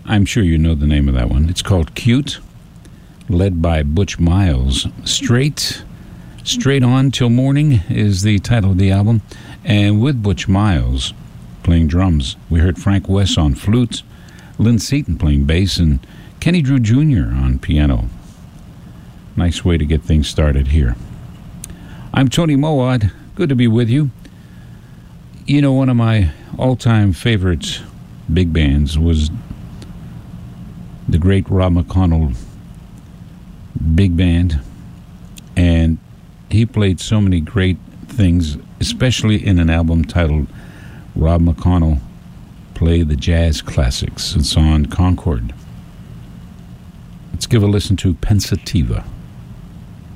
I'm sure you know the name of that one. It's called Cute, led by Butch Miles. Straight On Till Morning is the title of the album. And with Butch Miles playing drums, we heard Frank West on flute, Lynn Seaton playing bass, and Kenny Drew Jr. on piano. Nice way to get things started here. I'm Tony Mowat. Good to be with you. You know, one of my all-time favorite big bands was the great Rob McConnell big band, and he played so many great things, especially in an album titled Rob McConnell Play the Jazz Classics. It's on Concord. Let's give a listen to Pensativa.